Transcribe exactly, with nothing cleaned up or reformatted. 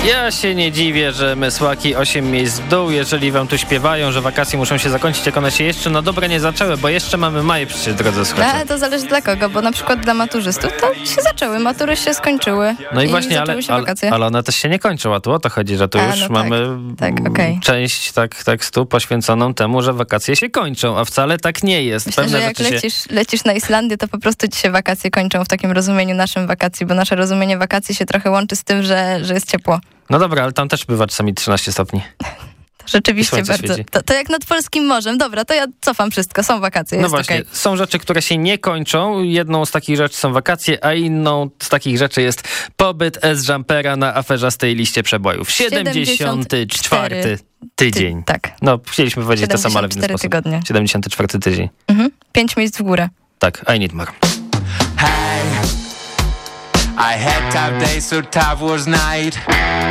Ja się nie dziwię, że Mysłaki osiem miejsc w dół, jeżeli wam tu śpiewają, że wakacje muszą się zakończyć, jak one się jeszcze na dobre nie zaczęły, bo jeszcze mamy maj przecież, drodzy słuchacze. Ale to zależy dla kogo, bo na przykład dla maturzystów to się zaczęły, matury się skończyły. No i, i właśnie, ale, ale, ale one też się nie kończą, a tu o to chodzi, że tu a, już no mamy tak, tak, okay. część tak, tekstu poświęconą temu, że wakacje się kończą, a wcale tak nie jest. Myślę, Pewne że jak rzeczy lecisz, się... lecisz na Islandię, to po prostu ci się wakacje kończą w takim rozumieniu naszym wakacji, bo nasze rozumienie wakacji się trochę łączy z tym, że, że jest ciepło. No dobra, ale tam też bywa czasami trzynaście stopni. To rzeczywiście bardzo. To, to jak nad polskim morzem. Dobra, to ja cofam wszystko. Są wakacje, No jest właśnie, okay. Są rzeczy, które się nie kończą. Jedną z takich rzeczy są wakacje, a inną z takich rzeczy jest pobyt S-Jumpera na aferzastej liście przebojów. siedemdziesiąty czwarty tydzień. Ty, tak. No, chcieliśmy powiedzieć to samo, ale w inny sposób. tygodnie. siedemdziesiąty czwarty tydzień. Mhm. Pięć miejsc w górę. Tak, I need more. Hey, I had tough days, so tough was night.